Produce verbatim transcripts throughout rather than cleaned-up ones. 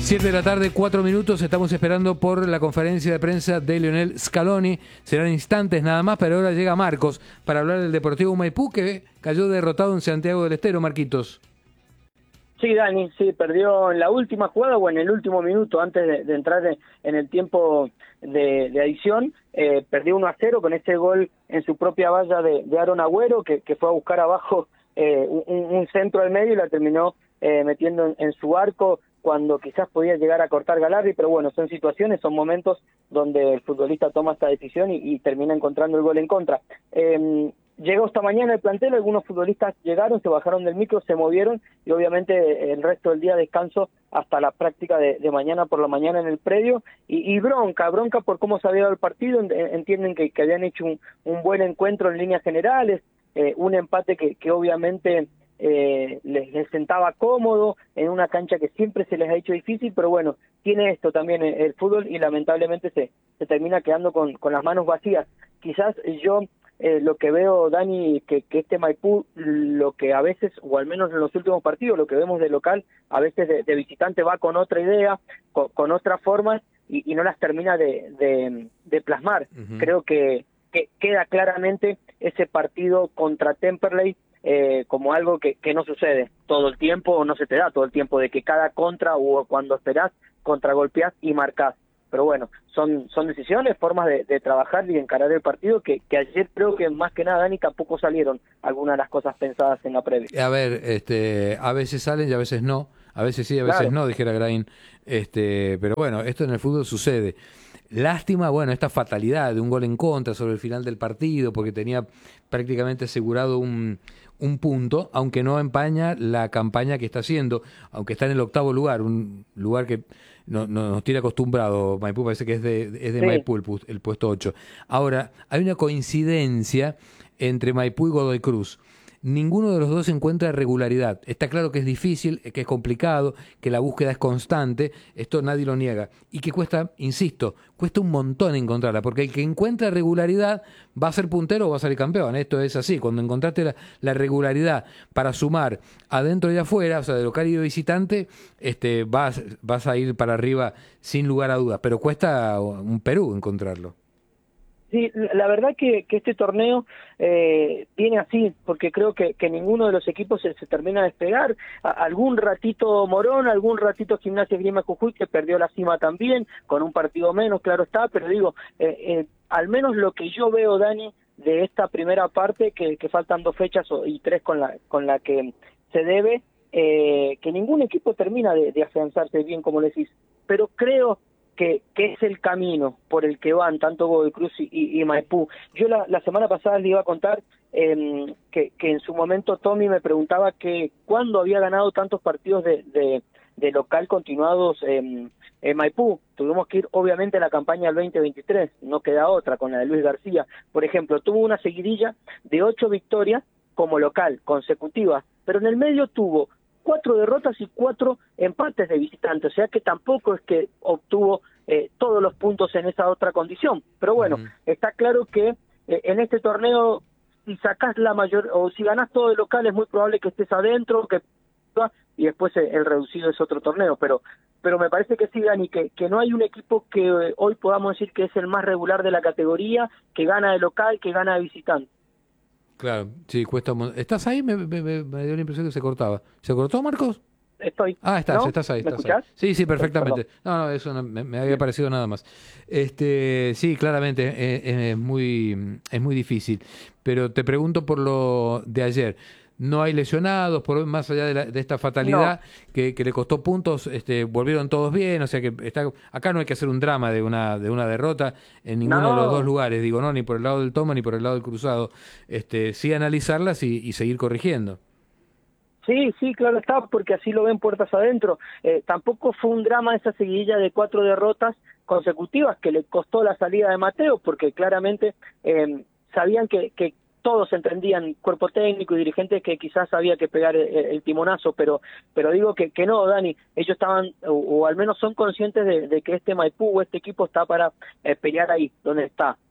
siete de la tarde, cuatro minutos, estamos esperando por la conferencia de prensa de Lionel Scaloni. Serán instantes nada más, pero ahora llega Marcos para hablar del Deportivo Maipú, que cayó derrotado en Santiago del Estero. Marquitos. Sí, Dani, sí, perdió en la última jugada o en el último minuto antes de, de entrar en, en el tiempo de, de adición. Eh, perdió uno a cero con ese gol en su propia valla de, de Aaron Agüero, que, que fue a buscar abajo eh, un, un centro al medio y la terminó eh, metiendo en, en su arco cuando quizás podía llegar a cortar Galardi, pero bueno, son situaciones, son momentos donde el futbolista toma esta decisión y, y termina encontrando el gol en contra. Eh, Llegó esta mañana el plantel, algunos futbolistas llegaron, se bajaron del micro, se movieron y obviamente el resto del día descanso hasta la práctica de, de mañana por la mañana en el predio. Y, y bronca, bronca por cómo se había dado el partido, entienden que, que habían hecho un, un buen encuentro en líneas generales, eh, un empate que, que obviamente eh, les, les sentaba cómodo en una cancha que siempre se les ha hecho difícil, pero bueno, tiene esto también el, el fútbol y lamentablemente se, se termina quedando con, con las manos vacías. Quizás yo... Eh, lo que veo, Dani, que, que este Maipú, lo que a veces, o al menos en los últimos partidos, lo que vemos de local, a veces de, de visitante va con otra idea, con, con otras formas, y, y no las termina de, de, de plasmar. Uh-huh. Creo que, que queda claramente ese partido contra Temperley eh, como algo que, que no sucede todo el tiempo, o no se te da todo el tiempo, de que cada contra, o cuando esperás, contragolpeás y marcás. Pero bueno, son son decisiones, formas de, de trabajar y encarar el partido que, que ayer creo que más que nada, Dani, tampoco salieron algunas de las cosas pensadas en la previa. A ver, este, a veces salen y a veces no, a veces sí, a veces claro. no, dijera Grain, este, pero bueno, esto en el fútbol sucede. Lástima, bueno, esta fatalidad de un gol en contra sobre el final del partido, porque tenía prácticamente asegurado un, un punto, aunque no empaña la campaña que está haciendo, aunque está en el octavo lugar, un lugar que no, no nos tiene acostumbrado Maipú, parece que es de, es de sí. Maipú el, el puesto ocho. Ahora, hay una coincidencia entre Maipú y Godoy Cruz. Ninguno de los dos encuentra regularidad. Está claro que es difícil, que es complicado, que la búsqueda es constante, esto nadie lo niega. Y que cuesta, insisto, cuesta un montón encontrarla, porque el que encuentra regularidad va a ser puntero o va a ser campeón. Esto es así, cuando encontraste la, la regularidad para sumar adentro y afuera, o sea, de local y de visitante, este, vas, vas a ir para arriba sin lugar a dudas, pero cuesta un Perú encontrarlo. Sí, la verdad que, que este torneo eh, viene así, porque creo que, que ninguno de los equipos se, se termina de despegar. A, algún ratito Morón, algún ratito Gimnasia Esgrima Jujuy, que perdió la cima también, con un partido menos, claro está, pero digo, eh, eh, al menos lo que yo veo, Dani, de esta primera parte, que, que faltan dos fechas y tres con la, con la que se debe, eh, que ningún equipo termina de, de afianzarse bien, como le decís, pero creo... Que, que es el camino por el que van tanto Godoy Cruz y, y, y Maipú. Yo la, la semana pasada le iba a contar eh, que, que en su momento Tommy me preguntaba que cuándo había ganado tantos partidos de, de, de local continuados en, en Maipú. Tuvimos que ir obviamente a la campaña del veinte veintitrés, no queda otra, con la de Luis García. Por ejemplo, tuvo una seguidilla de ocho victorias como local, consecutivas, pero en el medio tuvo cuatro derrotas y cuatro empates de visitante, o sea que tampoco es que obtuvo eh, todos los puntos en esa otra condición, pero bueno, uh-huh. Está claro que eh, en este torneo, si sacás la mayor, o si ganás todo de local, es muy probable que estés adentro, que y después el reducido es otro torneo, pero pero me parece que sí, Dani, que, que no hay un equipo que eh, hoy podamos decir que es el más regular de la categoría, que gana de local, que gana de visitante. Claro, sí, cuesta un montón. ¿Estás ahí? Me, me, me dio la impresión que se cortaba. ¿Se cortó, Marcos? Estoy. Ah, estás, ¿No? estás ahí. ¿Me estás escuchás? Ahí. Sí, sí, perfectamente. No, no, eso no, me, me había parecido nada más. Este, sí, claramente, es, es, muy, es muy difícil. Pero te pregunto por lo de ayer. No hay lesionados, por más allá de, la, de esta fatalidad no. que, que le costó puntos, este, volvieron todos bien, o sea que está, acá no hay que hacer un drama de una de una derrota en ninguno no. de los dos lugares, digo, no, ni por el lado del Toma ni por el lado del Cruzado, este, sí analizarlas y, y seguir corrigiendo. Sí, sí, claro está, porque así lo ven puertas adentro. Eh, tampoco fue un drama esa seguidilla de cuatro derrotas consecutivas que le costó la salida de Mateo, porque claramente eh, sabían que, que todos entendían, cuerpo técnico y dirigentes, que quizás había que pegar el, el timonazo, pero pero digo que, que no, Dani, ellos estaban, o, o al menos son conscientes de, de que este Maipú o este equipo está para eh, pelear ahí, donde está.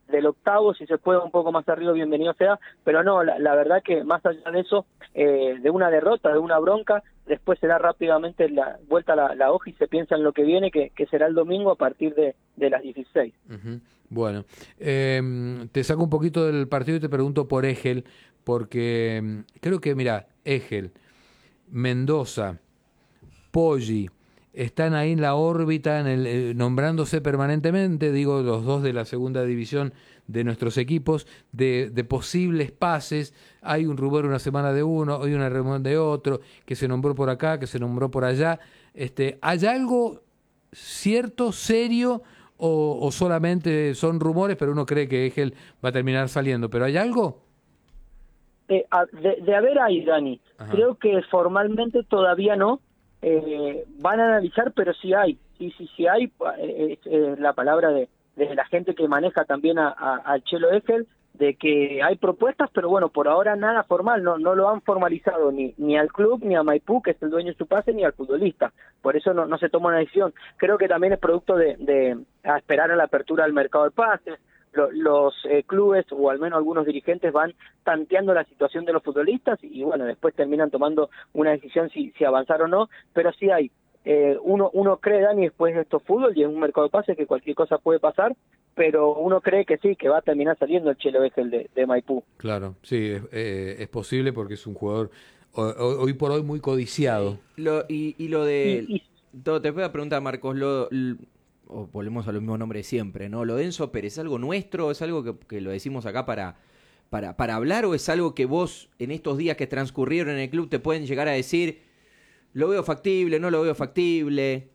del octavo, si se puede un poco más arriba, bienvenido sea, pero no, la, la verdad que más allá de eso, eh, de una derrota, de una bronca, después será rápidamente la vuelta a la, la hoja y se piensa en lo que viene, que, que será el domingo a partir de, de las dieciséis. Uh-huh. Bueno, eh, te saco un poquito del partido y te pregunto por Egel, porque creo que, mira, Egel, Mendoza, Poggi, están ahí en la órbita, en el, eh, nombrándose permanentemente, digo, los dos de la segunda división de nuestros equipos, de, de posibles pases. Hay un rumor una semana de uno, hoy una reunión de otro, que se nombró por acá, que se nombró por allá. Este, ¿hay algo cierto, serio, o, o solamente son rumores, pero uno cree que Egel va a terminar saliendo? ¿Pero hay algo? Eh, de, de haber ahí, Dani. Ajá. Creo que formalmente todavía no. Eh, van a analizar, pero sí hay, sí, sí, sí hay, eh, eh, la palabra de, de la gente que maneja también a, a, al Chelo Egel, de que hay propuestas, pero bueno, por ahora nada formal, no no lo han formalizado ni ni al club, ni a Maipú, que es el dueño de su pase, ni al futbolista, por eso no, no se toma una decisión. Creo que también es producto de, de a esperar a la apertura del mercado de pases. Los eh, clubes, o al menos algunos dirigentes, van tanteando la situación de los futbolistas y bueno, después terminan tomando una decisión si, si avanzar o no, pero sí hay, eh, uno uno cree, Dani, después de esto fútbol y en un mercado de pases que cualquier cosa puede pasar, pero uno cree que sí, que va a terminar saliendo el Chelo Egel de, de Maipú. Claro, sí, es, eh, es posible porque es un jugador hoy por hoy muy codiciado. Lo, y, y lo de... Y, y, te voy a preguntar, Marcos, lo... lo o volvemos a lo mismo nombre siempre, ¿no? Lo de Enzo Pérez, ¿es algo nuestro? ¿Es algo que, que lo decimos acá para, para, para hablar? ¿O es algo que vos, en estos días que transcurrieron en el club, te pueden llegar a decir, lo veo factible, no lo veo factible?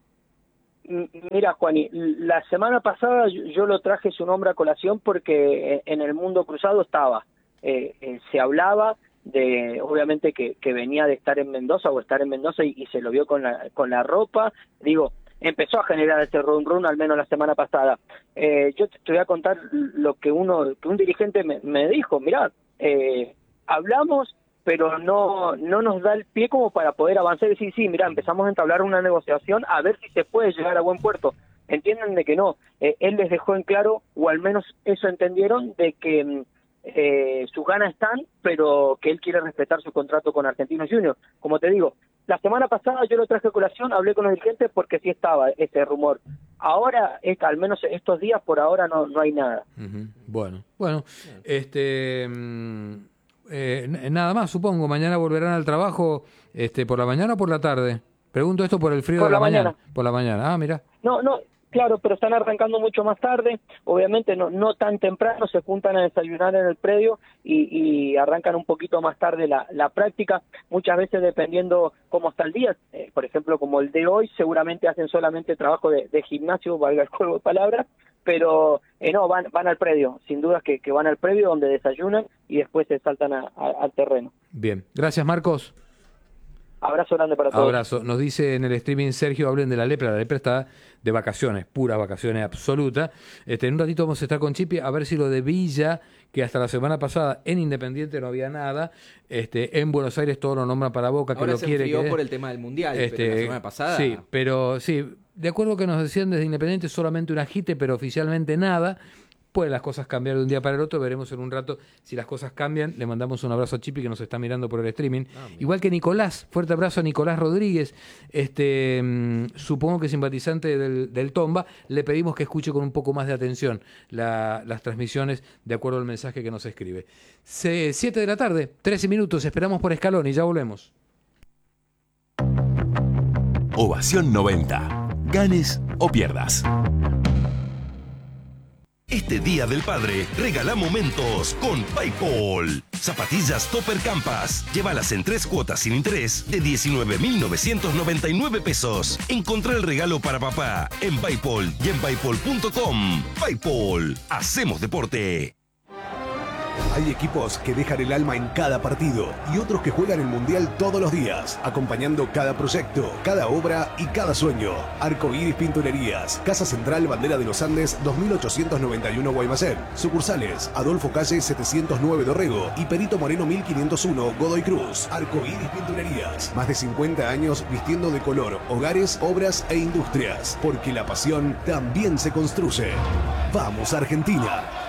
Mira, Juani, la semana pasada yo, yo lo traje su nombre a colación porque en el mundo cruzado estaba. Eh, eh, se hablaba de, obviamente, que, que venía de estar en Mendoza o estar en Mendoza y, y se lo vio con la, con la ropa. Digo, empezó a generar ese run run al menos la semana pasada. Eh, yo te voy a contar lo que uno, que un dirigente me, me dijo. Mirá, eh, hablamos, pero no no nos da el pie como para poder avanzar y decir, sí, mirá, empezamos a entablar una negociación a ver si se puede llegar a buen puerto. Entienden de que no. Eh, él les dejó en claro, o al menos eso entendieron, de que eh, sus ganas están, pero que él quiere respetar su contrato con Argentinos Juniors. Como te digo, la semana pasada yo lo traje a colación, hablé con los dirigentes porque sí estaba ese rumor. Ahora, esta, al menos estos días, por ahora no, no hay nada. Uh-huh. Bueno, bueno, este, eh, nada más, supongo. Mañana volverán al trabajo, este, por la mañana o por la tarde. Pregunto esto por el frío por de la, la mañana. mañana. Por la mañana. Ah, mira. No, no. Claro, pero están arrancando mucho más tarde, obviamente no no tan temprano, se juntan a desayunar en el predio y, y arrancan un poquito más tarde la, la práctica, muchas veces dependiendo cómo está el día, eh, por ejemplo como el de hoy, seguramente hacen solamente trabajo de, de gimnasio, valga el juego de palabras, pero eh, no, van van al predio, sin dudas que, que van al predio donde desayunan y después se saltan a, a, al terreno. Bien, gracias Marcos. Abrazo grande para todos. Abrazo. Nos dice en el streaming Sergio, hablen de la lepra. La lepra está de vacaciones, puras vacaciones absoluta. Este, en un ratito vamos a estar con Chipi a ver si lo de Villa, que hasta la semana pasada en Independiente no había nada, este, en Buenos Aires todo lo nombran para Boca, que ahora lo se quiere. Ahora que por el tema del Mundial, este, pero la semana pasada... Sí, pero sí, de acuerdo que nos decían desde Independiente solamente un agite, pero oficialmente nada. Pueden las cosas cambiar de un día para el otro, veremos en un rato si las cosas cambian. Le mandamos un abrazo a Chipi que nos está mirando por el streaming. Ah, igual que Nicolás, fuerte abrazo a Nicolás Rodríguez, este mmm, supongo que simpatizante del, del Tomba. Le pedimos que escuche con un poco más de atención la, las transmisiones de acuerdo al mensaje que nos escribe. siete de la tarde, trece minutos, esperamos por Escalón y ya volvemos. Ovación noventa. Ganes o pierdas. Este Día del Padre, regala momentos con PayPal. Zapatillas Topper Campas. Llévalas en tres cuotas sin interés de diecinueve mil novecientos noventa y nueve pesos. Encontrá el regalo para papá en PayPal y en paypal punto com. PayPal. Hacemos deporte. Hay equipos que dejan el alma en cada partido y otros que juegan el Mundial todos los días, acompañando cada proyecto, cada obra y cada sueño. Arcoíris Pinturerías, Casa Central Bandera de los Andes dos mil ochocientos noventa y uno Guaymallén. Sucursales Adolfo Calle setecientos nueve Dorrego y Perito Moreno mil quinientos uno Godoy Cruz. Arcoíris Pinturerías, más de cincuenta años vistiendo de color hogares, obras e industrias, porque la pasión también se construye. ¡Vamos Argentina!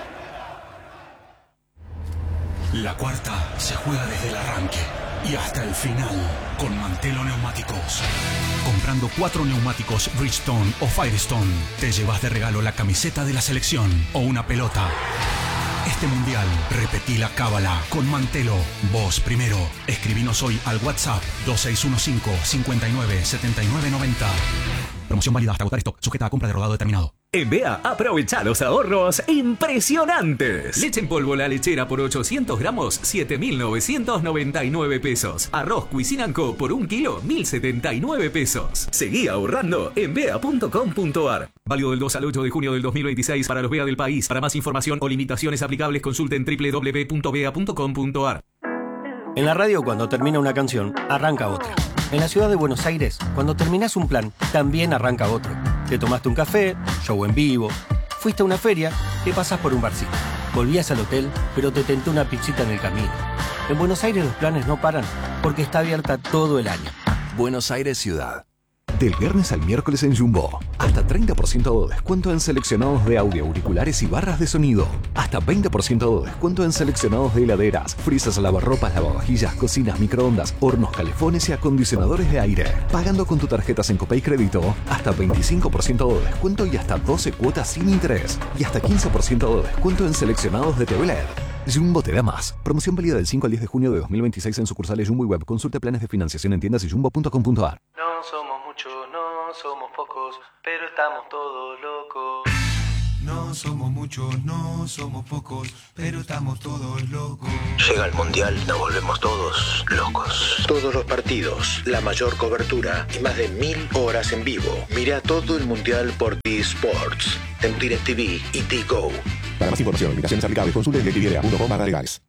La cuarta se juega desde el arranque y hasta el final con Mantelo Neumáticos. Comprando cuatro neumáticos Bridgestone o Firestone, te llevas de regalo la camiseta de la selección o una pelota. Este mundial, repetí la cábala con Mantelo. Vos primero. Escribinos hoy al WhatsApp dos seis uno cinco, cinco nueve, siete nueve nueve cero. Promoción válida hasta agotar stock, sujeta a compra de rodado determinado. En B E A, aprovecha los ahorros impresionantes. Leche en polvo La Lechera por ochocientos gramos, siete mil novecientos noventa y nueve pesos. Arroz Cuisine Co por un kilo, mil setenta y nueve pesos. Seguí ahorrando en bea punto com punto ar. Válido del dos al ocho de junio del dos mil veintiséis para los B E A del país. Para más información o limitaciones aplicables, consulten doble u doble u doble u punto bea punto com punto ar. En la radio, cuando termina una canción, arranca otra. En la ciudad de Buenos Aires, cuando terminás un plan, también arranca otro. Te tomaste un café, show en vivo, fuiste a una feria, te pasás por un barcito. Volvías al hotel, pero te tentó una pizzita en el camino. En Buenos Aires los planes no paran, porque está abierta todo el año. Buenos Aires Ciudad. Del viernes al miércoles en Jumbo. Hasta treinta por ciento de descuento en seleccionados de audio, auriculares y barras de sonido. Hasta veinte por ciento de descuento en seleccionados de heladeras, frisas, lavarropas, lavavajillas, cocinas, microondas, hornos, calefones y acondicionadores de aire. Pagando con tu tarjeta Sencope y Crédito, hasta veinticinco por ciento de descuento y hasta doce cuotas sin interés. Y hasta quince por ciento de descuento en seleccionados de T V L E D. Jumbo te da más. Promoción válida del cinco al diez de junio de dos mil veintiséis en sucursales Jumbo y Web. Consulte planes de financiación en tiendas y jumbo punto com punto ar. No somos muchos, no somos pocos, pero estamos todos locos. No somos muchos, no somos pocos, pero estamos todos locos. Llega el Mundial, nos volvemos todos locos. Todos los partidos, la mayor cobertura y más de mil horas en vivo. Mira todo el Mundial por T-Sports, en DirecTV y T-Go. Para más información, invitaciones aplicables, consulte directv punto com barra legales.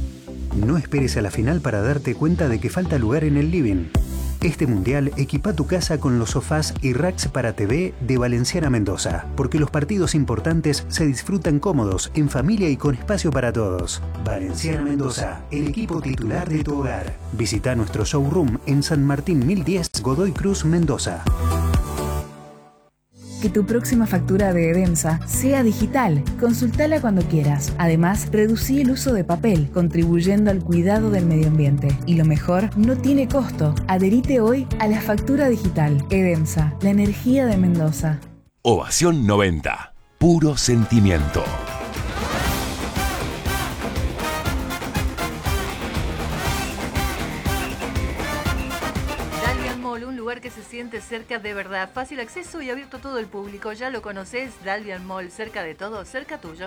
No esperes a la final para darte cuenta de que falta lugar en el living. Este mundial equipa tu casa con los sofás y racks para T V de Valenciana Mendoza, porque los partidos importantes se disfrutan cómodos, en familia y con espacio para todos. Valenciana Mendoza, el equipo titular de tu hogar. Visita nuestro showroom en San Martín mil diez, Godoy Cruz, Mendoza. Que tu próxima factura de Edemsa sea digital. Consultala cuando quieras. Además, reducí el uso de papel, contribuyendo al cuidado del medio ambiente. Y lo mejor, no tiene costo. Adherite hoy a la factura digital. Edemsa, la energía de Mendoza. Ovación noventa. Puro sentimiento. Que se siente cerca de verdad, fácil acceso y abierto a todo el público. Ya lo conoces, Dalvian Mall, cerca de todo, cerca tuyo.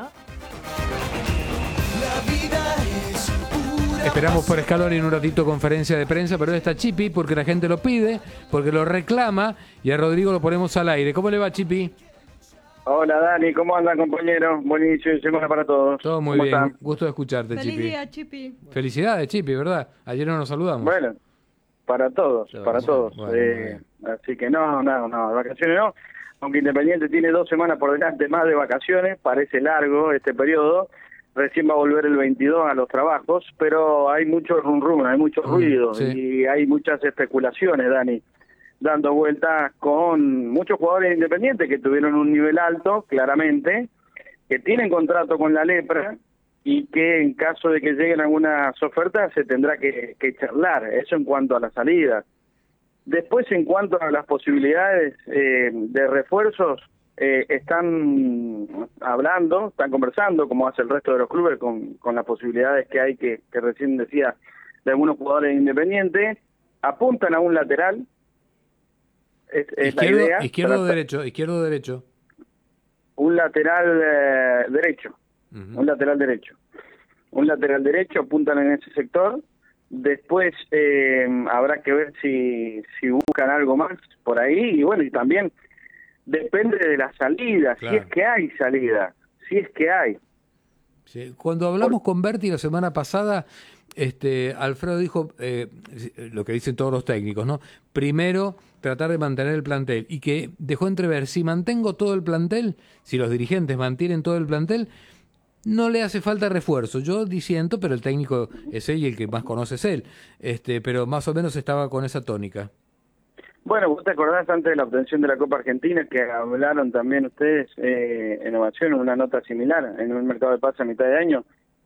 La vida es pura. Esperamos por Scaloni en un ratito conferencia de prensa, pero hoy está Chipi porque la gente lo pide, porque lo reclama y a Rodrigo lo ponemos al aire. ¿Cómo le va, Chipi? Hola, Dani, ¿cómo andan, compañeros? Buenísimo, semana para todos. Todo muy bien, están? Gusto de escucharte, Feliz Chipi. día, Chipi. Felicidades, Chipi, ¿verdad? Ayer no nos saludamos. Bueno. Para todos, sí, para todos. Bueno, eh, así que no, no, no, vacaciones no. Aunque Independiente tiene dos semanas por delante más de vacaciones, parece largo este periodo. Recién va a volver el veintidós a los trabajos, pero hay mucho rum rum, hay mucho ruido sí. y hay muchas especulaciones, Dani, dando vueltas con muchos jugadores independientes que tuvieron un nivel alto, claramente, que tienen contrato con la Lepra, y que en caso de que lleguen algunas ofertas se tendrá que, que charlar, eso en cuanto a la salida. Después, en cuanto a las posibilidades eh, de refuerzos, eh, están hablando, están conversando, como hace el resto de los clubes, con, con las posibilidades que hay, que, que recién decía, de algunos jugadores independientes, apuntan a un lateral, es, es izquierdo, la idea. Izquierdo o derecho, izquierdo o derecho. Un lateral eh, derecho. Uh-huh. Un lateral derecho. Un lateral derecho, apuntan en ese sector. Después eh, habrá que ver si, si buscan algo más por ahí. Y bueno, y también depende de la salida, claro. Si es que hay salida, si es que hay. Sí. Cuando hablamos por... con Berti la semana pasada, este Alfredo dijo eh, lo que dicen todos los técnicos, ¿no? Primero, tratar de mantener el plantel, y que dejó entrever, si mantengo todo el plantel, si los dirigentes mantienen todo el plantel, no le hace falta refuerzo. Yo disiento, pero el técnico es él y el que más conoce es él. Este, pero más o menos estaba con esa tónica. Bueno, vos te acordás antes de la obtención de la Copa Argentina que hablaron también ustedes eh, en Ovación, una nota similar en un mercado de pase a mitad de año,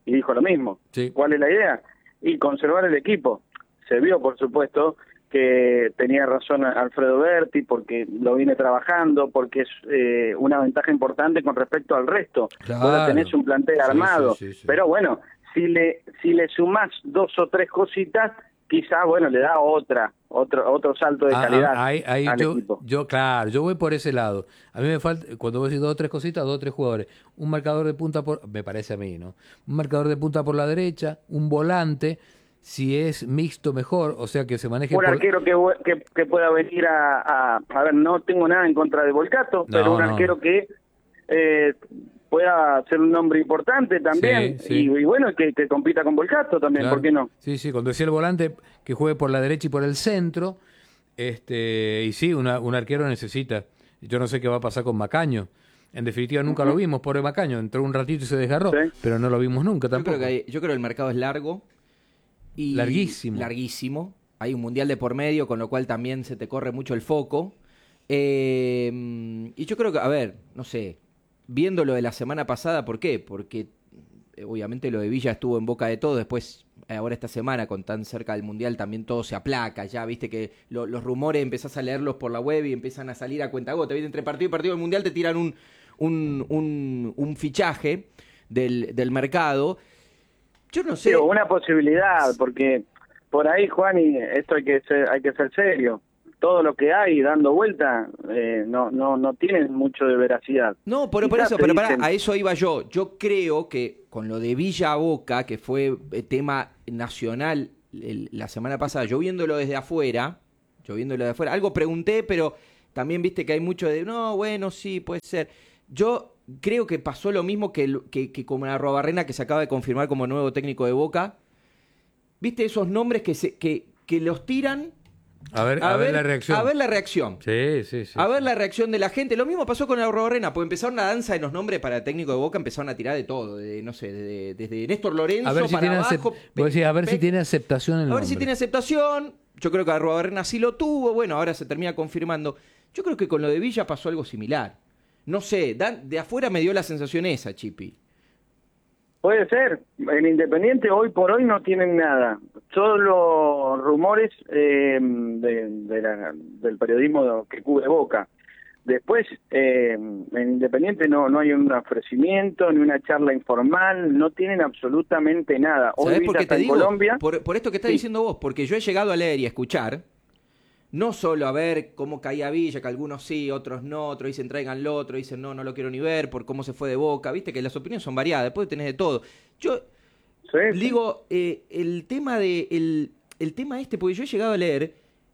y dijo lo mismo. Sí. ¿Cuál es la idea? Y conservar el equipo. Se vio, por supuesto, que tenía razón Alfredo Berti, porque lo viene trabajando, porque es eh, una ventaja importante con respecto al resto. Claro. Ahora tenés un plantel Sí, armado, sí, sí, sí. pero bueno, si le si le sumás dos o tres cositas, quizás, bueno, le da otra, otro otro salto de Ah, calidad ah, ahí, ahí al yo, equipo. yo, claro, yo voy por ese lado. A mí me falta, cuando vos decís dos o tres cositas, dos o tres jugadores. Un marcador de punta por, me parece a mí, ¿no? Un marcador de punta por la derecha, un volante, si es mixto mejor, o sea que se maneje Un por... arquero que, que, que pueda venir a, a... A ver, no tengo nada en contra de Volcato, No, pero un no. arquero que eh, pueda ser un nombre importante también, Sí, sí. Y, y bueno, que, que compita con Volcato también, Claro. ¿por qué no? Sí, sí, cuando decía el volante que juegue por la derecha y por el centro, este y sí, una, un arquero necesita. Yo no sé qué va a pasar con Macaño. En definitiva, nunca Ujú. lo vimos, pobre Macaño. Entró un ratito y se desgarró, Sí. pero no lo vimos nunca Yo tampoco. creo, que hay- yo creo que el mercado es largo. Y Larguísimo. Larguísimo. Hay un mundial de por medio, con lo cual también se te corre mucho el foco. Eh, y yo creo que, a ver, no sé, viendo lo de la semana pasada, ¿por qué? Porque eh, obviamente lo de Villa estuvo en boca de todo, después, eh, ahora esta semana, con tan cerca del mundial, también todo se aplaca, ya viste que lo- los rumores empezás a leerlos por la web y empiezan a salir a cuentagota, ¿viste? Entre partido y partido del mundial te tiran un, un, un, un fichaje del, del mercado. Yo no sé. Pero una posibilidad, porque por ahí, Juan, y esto hay que ser, hay que ser serio. Todo lo que hay dando vuelta eh, no no no tienen mucho de veracidad. No, por, por Quizás eso, te pero pará, dicen- a eso iba yo. Yo creo que con lo de Villa a Boca, que fue eh, tema nacional el- la semana pasada, yo viéndolo desde afuera, yo viéndolo de afuera, algo pregunté, pero también viste que hay mucho de, no, bueno, sí, puede ser. Yo creo que pasó lo mismo que, el- que, que con Arruabarrena, que se acaba de confirmar como nuevo técnico de Boca. ¿Viste esos nombres que, se, que, que los tiran? A ver, a, ver, la reacción. A ver la reacción. Sí, sí, sí. A ver la reacción de la gente. Lo mismo pasó con Arruabarrena, pues empezaron una danza de los nombres para el técnico de Boca, empezaron a tirar de todo, de, no sé, de- de- desde Néstor Lorenzo A ver si para tiene, acep- abajo. vos decís, a ver si pe- tiene aceptación el a ver nombre. si tiene aceptación. Yo creo que Arruabarrena sí lo tuvo. Bueno, ahora se termina confirmando. Yo creo que con lo de Villa pasó algo similar. No sé, dan- de afuera me dio la sensación esa, Chipi. Puede ser. En Independiente hoy por hoy no tienen nada. Solo rumores eh, de, de la- del periodismo que cubre Boca. Después, eh, en Independiente no no hay un ofrecimiento, ni una charla informal, no tienen absolutamente nada. Hoy ¿Sabés Villa por qué está te en digo? Colombia. Por, por esto que estás Sí. diciendo vos, porque yo he llegado a leer y a escuchar, no solo a ver cómo caía Villa, que algunos sí, otros no, otros dicen tráiganlo, otros dicen no, no lo quiero ni ver, por cómo se fue de Boca, viste que las opiniones son variadas, después tenés de todo. Yo digo, eh, el tema de el, el tema este, porque yo he llegado a leer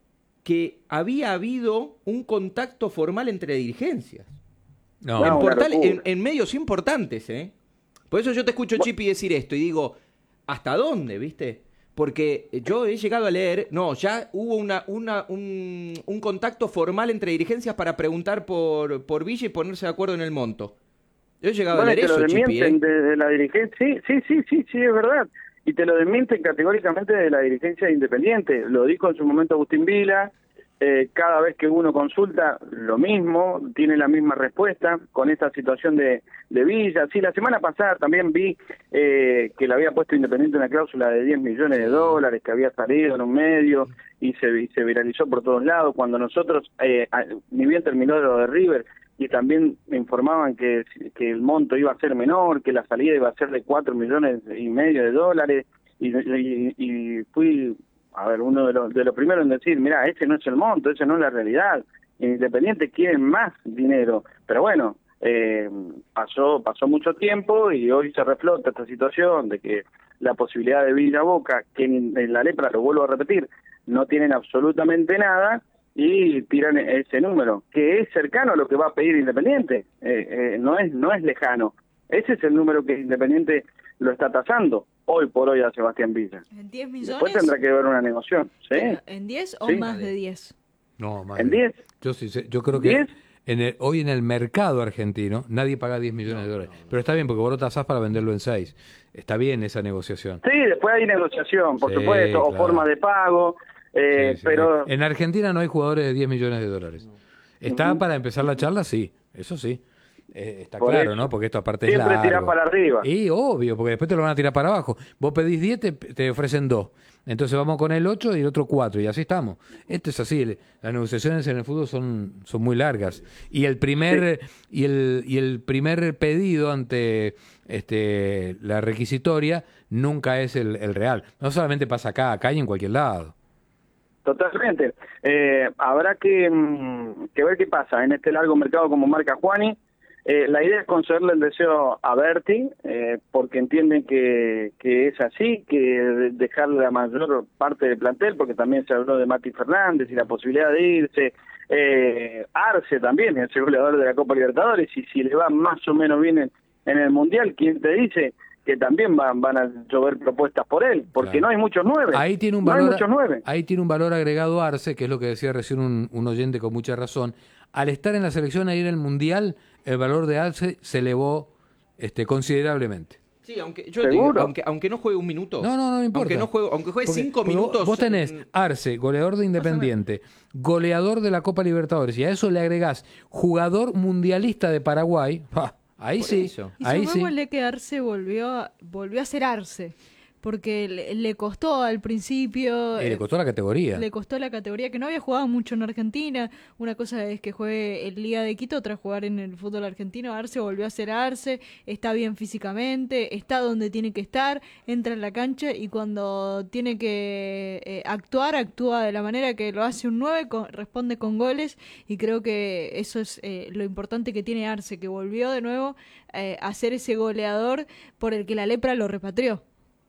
que había habido un contacto formal entre dirigencias. No, en, una portales- locura. en, en medios importantes, ¿eh? Por eso yo te escucho, Chipi, decir esto y digo, ¿hasta dónde, viste? Porque yo he llegado a leer, no, ya hubo una, una, un, un contacto formal entre dirigencias para preguntar por, por Villa y ponerse de acuerdo en el monto. Yo he llegado Bueno, a y leer te lo eso, Chipi, desmienten ¿eh? desde la dirigencia. Sí, sí, sí, sí, sí, es verdad. Y te lo desmienten categóricamente de la dirigencia de Independiente. Lo dijo en su momento Agustín Vila. Eh, cada vez que uno consulta, lo mismo, tiene la misma respuesta con esta situación de, de Villa. Sí, la semana pasada también vi eh, que le había puesto Independiente una cláusula de diez millones de dólares que había salido en un medio y se, y se viralizó por todos lados. Cuando nosotros, eh, a- ni bien terminó lo de River, y también me informaban que, que el monto iba a ser menor, que la salida iba a ser de cuatro millones y medio de dólares, y, y, y fui, a ver, uno de los, de los primeros en decir, mira, ese no es el monto, esa no es la realidad, Independiente quieren más dinero, pero bueno, eh, pasó pasó mucho tiempo y hoy se reflota esta situación de que la posibilidad de Villa Boca, que en, en la Lepra, lo vuelvo a repetir, no tienen absolutamente nada, y tiran ese número, que es cercano a lo que va a pedir Independiente, eh, eh, no es no es lejano. Ese es el número que Independiente lo está tasando hoy por hoy a Sebastián Villa. ¿En diez millones? Después tendrá que haber una negociación, ¿sí? ¿En diez o Sí. más de diez? No, más ¿En de- diez? Yo sí sé, yo creo que ¿diez? en el- hoy en el mercado argentino nadie paga diez millones de dólares. Pero está bien porque vos lo tasás para venderlo en seis. Está bien esa negociación. Sí, después hay negociación, por Sí, supuesto, o claro. forma de pago, eh, Sí, sí. pero En Argentina no hay jugadores de diez millones de dólares. ¿Está para empezar la charla? Sí, eso sí. eh, está Por claro, eso. ¿no? Porque esto aparte es Siempre largo. tirás para arriba. Y obvio, porque después te lo van a tirar para abajo. Vos pedís diez, te, te ofrecen dos. Entonces vamos con el ocho y el otro cuatro, y así estamos. Esto es así, el- las negociaciones en el fútbol son, son muy largas. Y el primer y el y el primer pedido ante este la requisitoria nunca es el, el real. No solamente pasa acá, acá y en cualquier lado. Totalmente. Eh, habrá que, mm, que ver qué pasa en este largo mercado como marca Juani. Eh, la idea es concederle el deseo a Berti, eh, porque entienden que, que es así, que de- dejarle la mayor parte del plantel, porque también se habló de Mati Fernández y la posibilidad de irse. Eh, Arce también, el goleador de la Copa Libertadores, y si le va más o menos bien en, en el Mundial, ¿quién te dice que también van, van a llover propuestas por él? Porque Claro. no hay muchos nueve. Ahí tiene un no hay valor, muchos nueve. ahí tiene un valor agregado Arce, que es lo que decía recién un, un oyente con mucha razón. Al estar en la selección, ahí en el Mundial, el valor de Arce se elevó este, considerablemente. Sí, aunque yo te digo, aunque, aunque no juegue un minuto. No, no, no importa. Aunque no juegue, aunque juegue Porque- cinco porque vos- minutos. Vos tenés Arce, goleador de Independiente, goleador de la Copa Libertadores, y a eso le agregás jugador mundialista de Paraguay. ¡Ja! Ahí Por sí, eso. Y ahí sí. sumémosle que Arce volvió, a- volvió a ser Arce, porque le, le costó al principio. Y le costó la categoría. Le costó la categoría, que no había jugado mucho en Argentina. Una cosa es que juegue en Liga de Quito, otra jugar en el fútbol argentino. Arce volvió a ser Arce, está bien físicamente, está donde tiene que estar, entra en la cancha y cuando tiene que eh, actuar, actúa de la manera que lo hace un nueve, con- responde con goles, y creo que eso es eh, lo importante que tiene Arce, que volvió de nuevo eh, a ser ese goleador por el que la lepra lo repatrió.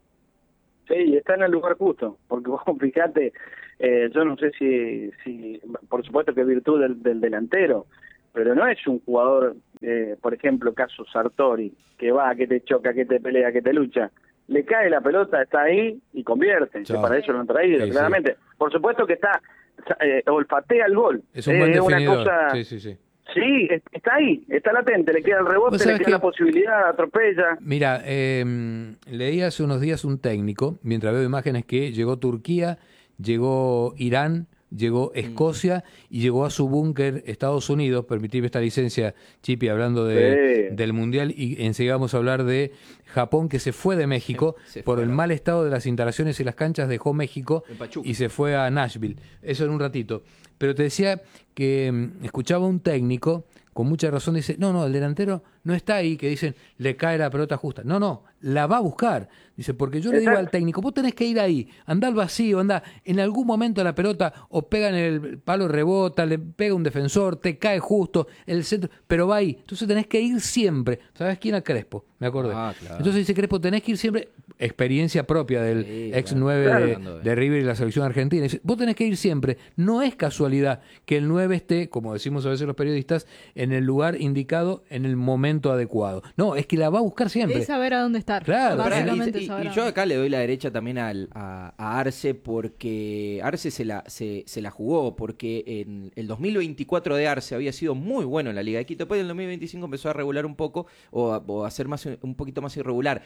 Sí, está en el lugar justo, porque vos fíjate, eh, yo no sé si, si, por supuesto que es virtud del, del delantero, pero no es un jugador, eh, por ejemplo, caso Sartori, que va, que te choca, que te pelea, que te lucha. Le cae la pelota, está ahí y convierte, que Chao. para eso lo han traído, Sí, sí. claramente. Por supuesto que está, eh, olfatea el gol. Es un buen Eh, una definidor. cosa... Sí, sí, sí. Sí, es- está ahí, está latente, le queda el Vos rebote, le sabés queda que- la posibilidad, atropella. Mira, eh, leí hace unos días un técnico, mientras veo imágenes, que llegó Turquía, llegó Irán, llegó Escocia y llegó a su búnker Estados Unidos. Permitime esta licencia, Chipi, hablando de, Sí. del Mundial, y enseguida vamos a hablar de Japón, que se fue de México Se por fue, el ¿no? mal estado de las instalaciones y las canchas, dejó México En Pachuca. y se fue a Nashville. Eso en un ratito. Pero te decía que mm, escuchaba un técnico, con mucha razón, dice, no, no, el delantero no está ahí, que dicen, le cae la pelota justa. No, no, la va a buscar. Dice, porque yo le digo Exacto. al técnico, vos tenés que ir ahí, andá al vacío, andá, en algún momento la pelota o pega en el palo, rebota, le pega un defensor, te cae justo, el centro, pero va ahí. Entonces tenés que ir siempre. ¿Sabes quién? A Crespo, me acordé. Ah, claro. Entonces dice Crespo, tenés que ir siempre, experiencia propia del Sí, ex claro. nueve Claro. de, de River y la selección argentina. Dice, vos tenés que ir siempre. No es casualidad que el nueve esté, como decimos a veces los periodistas, en el lugar indicado, en el momento adecuado. No, es que la va a buscar siempre. Es saber a dónde estar. Claro. Básicamente Y- y, saber y a yo dónde. acá le doy la derecha también al- a, a Arce, porque Arce se la, se, se la jugó, porque en el dos mil veinticuatro de Arce había sido muy bueno en la Liga de Quito. Después del dos mil veinticinco empezó a regular un poco, o a, o a ser más, un poquito más irregular.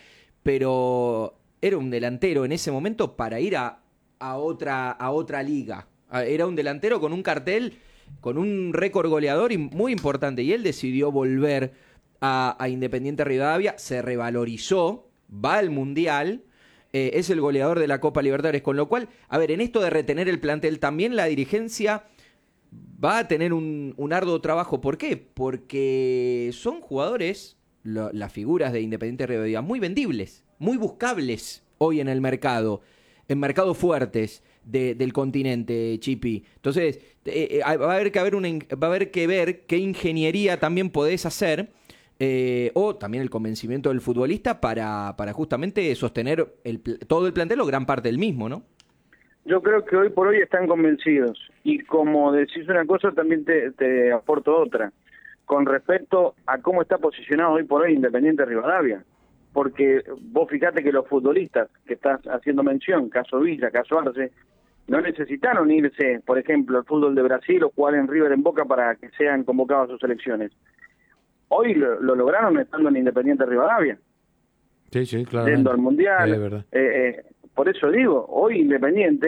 Pero era un delantero en ese momento para ir a, a, otra, a otra liga. A- Era un delantero con un cartel, con un récord goleador y muy importante. Y él decidió volver a, a Independiente Rivadavia, se revalorizó, va al Mundial, eh, es el goleador de la Copa Libertadores. Con lo cual, a ver, en esto de retener el plantel, también la dirigencia va a tener un, un arduo trabajo. ¿Por qué? Porque son jugadores, lo- las figuras de Independiente Rivadavia, muy vendibles, muy buscables hoy en el mercado, en mercados fuertes de- del continente, Chipi. Entonces, eh, eh, va a haber que haber una, in- va a haber que ver qué ingeniería también podés hacer, eh, o también el convencimiento del futbolista para, para justamente sostener el, pl- todo el plantel o gran parte del mismo, ¿no? Yo creo que hoy por hoy están convencidos. Y como decís una cosa, también te, te aporto otra. Con respecto a cómo está posicionado hoy por hoy Independiente Rivadavia. Porque vos fíjate que los futbolistas que estás haciendo mención, caso Villa, caso Arce, no necesitaron irse, por ejemplo, al fútbol de Brasil o jugar en River en Boca para que sean convocados a sus selecciones. Hoy lo, lo lograron estando en Independiente Rivadavia, Sí, sí, claro. yendo al Mundial. Sí, es verdad. Eh, eh, por eso digo, hoy Independiente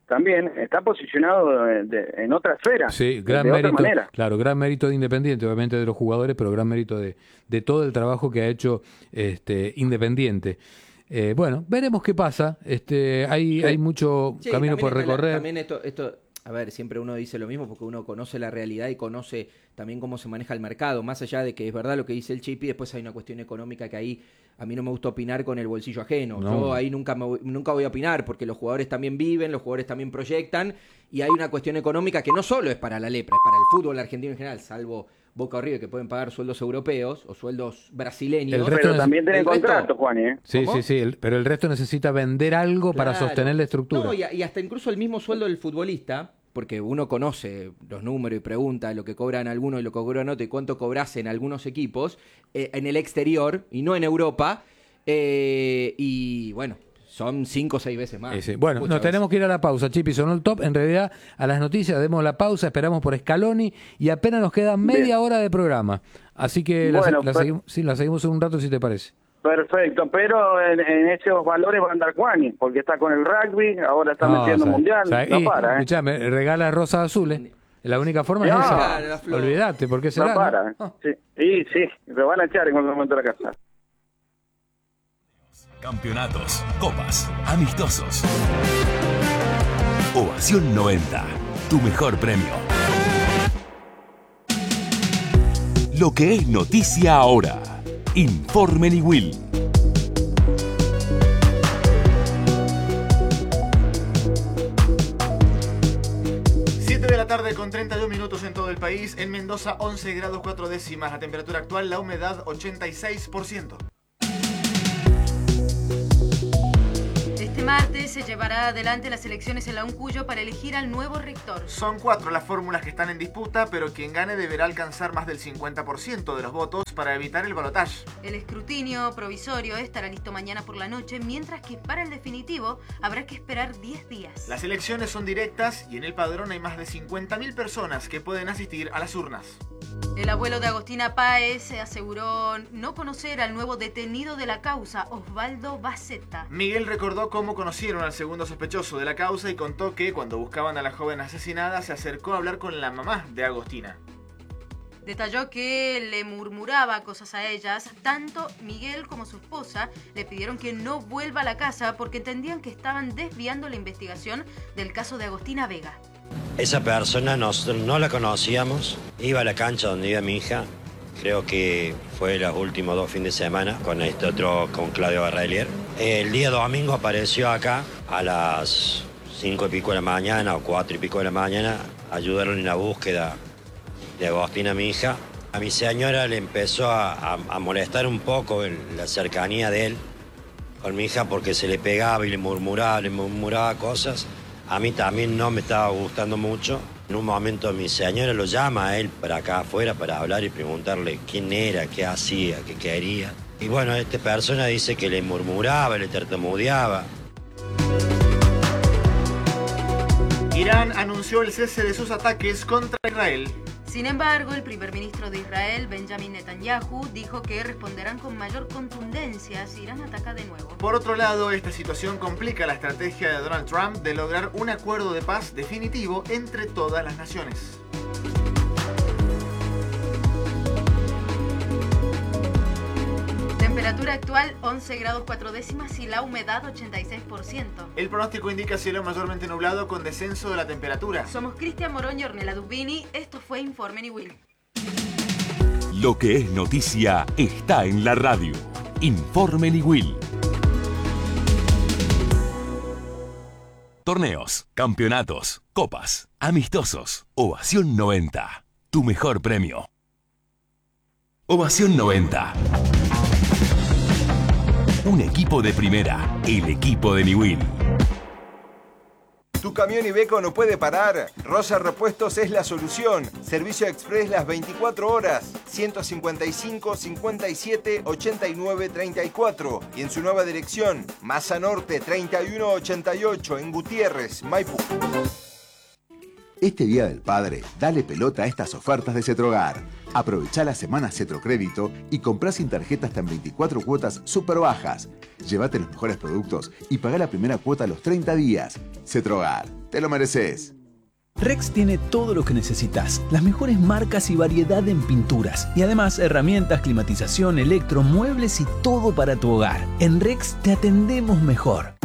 también está posicionado de, de, en otra esfera. Sí, gran de mérito, otra manera. claro, gran mérito de Independiente, obviamente de los jugadores, pero gran mérito de, de todo el trabajo que ha hecho este Independiente. Eh, bueno, veremos qué pasa. Este, hay, sí. hay mucho sí, camino por recorrer. La, también esto, esto, a ver, siempre uno dice lo mismo porque uno conoce la realidad y conoce también cómo se maneja el mercado. Más allá de que es verdad lo que dice el Chipi, después hay una cuestión económica que ahí a mí no me gusta opinar con el bolsillo ajeno. No. Yo ahí nunca, me, nunca voy a opinar porque los jugadores también viven, los jugadores también proyectan y hay una cuestión económica que no solo es para la lepra, es para el fútbol argentino en general, salvo Boca o River que pueden pagar sueldos europeos o sueldos brasileños. El pero también tienen contrato, Juan, ¿eh? Sí, ¿Cómo? sí, sí, el, pero el resto necesita vender algo claro. para sostener la estructura. No, y, y hasta incluso el mismo sueldo del futbolista, porque uno conoce los números y pregunta lo que cobran algunos y lo que cobran otros y cuánto cobras en algunos equipos, eh, en el exterior y no en Europa, eh, y bueno, son cinco o seis veces más. Sí, sí. Bueno, nos veces. tenemos que ir a la pausa, Chipi, sonó el top, en realidad a las noticias demos la pausa, esperamos por Scaloni y apenas nos queda media Bien. hora de programa, así que bueno, la, la, seguimos, sí, la seguimos en un rato si te parece. Perfecto, pero en, en esos valores va a andar Juani, porque está con el rugby, ahora está no, metiendo sabe, mundial, sabe, no y, para, ¿eh? Escuchame, regala rosas azules, la única forma no, es esa, olvídate, ¿por qué será? No para, ¿no? Oh. sí, sí, sí, lo van a echar en cualquier momento de la casa. Campeonatos, copas, amistosos. Ovación noventa, tu mejor premio. Lo que es noticia ahora. Informe Niwil. siete de la tarde con treinta y un minutos en todo el país. En Mendoza once grados cuatro décimas. La temperatura actual, la humedad ochenta y seis por ciento. Este martes se llevará adelante las elecciones en la Uncuyo para elegir al nuevo rector. Son cuatro las fórmulas que están en disputa, pero quien gane deberá alcanzar más del cincuenta por ciento de los votos para evitar el balotaje. El escrutinio provisorio estará listo mañana por la noche, mientras que para el definitivo habrá que esperar diez días. Las elecciones son directas y en el padrón hay más de cincuenta mil personas que pueden asistir a las urnas. El abuelo de Agostina Páez aseguró no conocer al nuevo detenido de la causa, Osvaldo Baceta. Miguel recordó cómo conocieron al segundo sospechoso de la causa y contó que cuando buscaban a la joven asesinada se acercó a hablar con la mamá de Agostina. Detalló que le murmuraba cosas a ellas. Tanto Miguel como su esposa le pidieron que no vuelva a la casa porque entendían que estaban desviando la investigación del caso de Agostina Vega. Esa persona nosotros no la conocíamos, iba a la cancha donde iba mi hija, creo que fue los últimos dos fines de semana con este otro, con Claudio Barrelier. El día domingo apareció acá a las cinco y pico de la mañana o cuatro y pico de la mañana, ayudaron en la búsqueda de Agostina, mi hija. A mi señora le empezó a, a, a molestar un poco el, la cercanía de él con mi hija porque se le pegaba y le murmuraba, le murmuraba cosas. A mí también no me estaba gustando mucho. En un momento mi señora lo llama a él para acá afuera para hablar y preguntarle quién era, qué hacía, qué quería. Y bueno, esta persona dice que le murmuraba, le tartamudeaba. Irán anunció el cese de sus ataques contra Israel. Sin embargo, el primer ministro de Israel, Benjamin Netanyahu, dijo que responderán con mayor contundencia si Irán ataca de nuevo. Por otro lado, esta situación complica la estrategia de Donald Trump de lograr un acuerdo de paz definitivo entre todas las naciones. Temperatura actual once grados cuatro décimas y la humedad ochenta y seis por ciento. El pronóstico indica cielo mayormente nublado con descenso de la temperatura. Somos Cristian Morón y Ornella Dubini. Esto fue Informe Niwil. Lo que es noticia está en la radio. Informe Niwil. Torneos, campeonatos, copas, amistosos. Ovación noventa. Tu mejor premio. Ovación noventa. Un equipo de primera, el equipo de Niwil. Tu camión Iveco no puede parar. Rosa Repuestos es la solución. Servicio express las veinticuatro horas. ciento cincuenta y cinco, cincuenta y siete, ochenta y nueve, treinta y cuatro. Y en su nueva dirección, Masa Norte treinta y uno ochenta y ocho en Gutiérrez, Maipú. Este Día del Padre, dale pelota a estas ofertas de Cetrogar. Aprovecha la semana Cetrocrédito y comprá sin tarjeta hasta en veinticuatro cuotas súper bajas. Llévate los mejores productos y pagá la primera cuota a los treinta días. Cetrogar, te lo mereces. Rex tiene todo lo que necesitas, las mejores marcas y variedad en pinturas, y además herramientas, climatización, electro, muebles y todo para tu hogar. En Rex te atendemos mejor.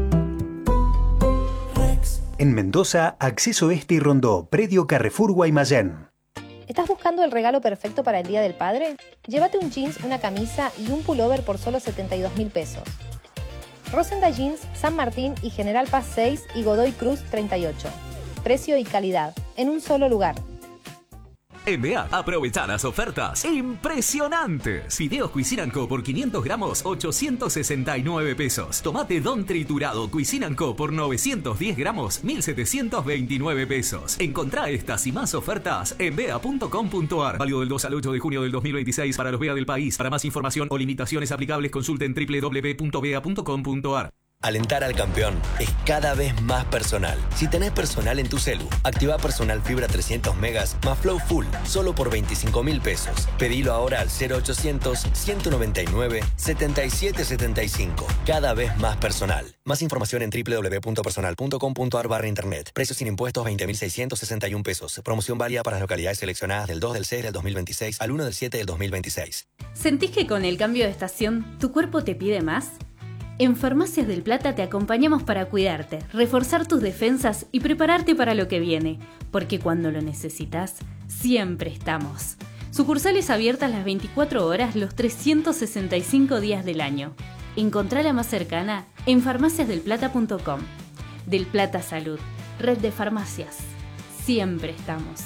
En Mendoza, Acceso Este y Rondó, Predio Carrefour Guaymallén. ¿Estás buscando el regalo perfecto para el Día del Padre? Llévate un jeans, una camisa y un pullover por solo setenta y dos mil pesos. Rosenda Jeans, San Martín y General Paz seis y Godoy Cruz treinta y ocho. Precio y calidad, en un solo lugar. En B A, aprovecha las ofertas impresionantes. Fideos Cuisine Co por quinientos gramos, ochocientos sesenta y nueve pesos. Tomate Don triturado Cuisine Co por novecientos diez gramos, mil setecientos veintinueve pesos. Encontrá estas y más ofertas en bea punto com punto ar. Válido del dos al ocho de junio del dos mil veintiséis para los B A del país. Para más información o limitaciones aplicables, consulten doble u doble u doble u punto bea punto com punto ar. Alentar al campeón es cada vez más personal. Si tenés personal en tu celu, activa Personal Fibra trescientos megas más Flow Full, solo por veinticinco mil pesos. Pedilo ahora al cero ochocientos, ciento noventa y nueve, setenta y siete setenta y cinco. Cada vez más personal. Más información en doble u doble u doble u punto personal punto com punto ar barra internet. Precios sin impuestos veinte mil seiscientos sesenta y uno pesos. Promoción válida para las localidades seleccionadas del dos del seis del dos mil veintiséis al uno del siete del dos mil veintiséis. ¿Sentís que con el cambio de estación tu cuerpo te pide más? En Farmacias del Plata te acompañamos para cuidarte, reforzar tus defensas y prepararte para lo que viene, porque cuando lo necesitas, siempre estamos. Sucursales abiertas las veinticuatro horas, los trescientos sesenta y cinco días del año. Encontrá la más cercana en farmacias del plata punto com. Del Plata Salud, red de farmacias. Siempre estamos.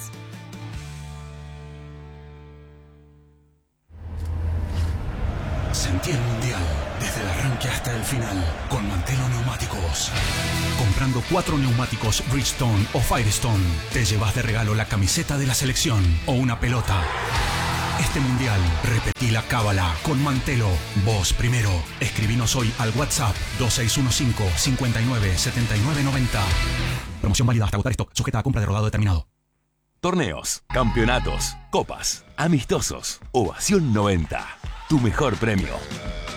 Sentí el mundial desde el arranque hasta el final con Mantelo Neumáticos. Comprando cuatro neumáticos Bridgestone o Firestone, te llevas de regalo la camiseta de la selección o una pelota. Este mundial, repetí la cábala con Mantelo. Vos primero. Escribinos hoy al WhatsApp dos seis uno cinco, cinco nueve, siete nueve nueve cero. Promoción válida hasta agotar stock, sujeta a compra de rodado determinado. Torneos, campeonatos, copas, amistosos, Ovación noventa. Tu mejor premio.